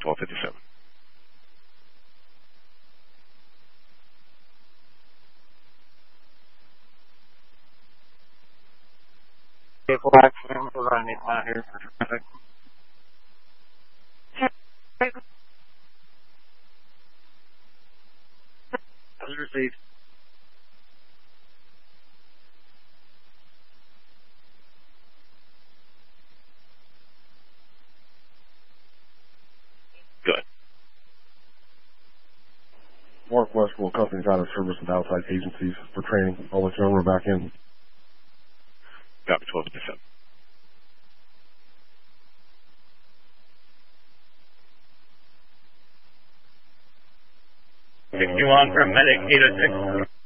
1257. Vehicle accident, we're running out here for traffic. Received. Good. Northwest will companies out of service with outside agencies for training. I'll let you know when we're back in. Copy 1257. 61 for medic 806.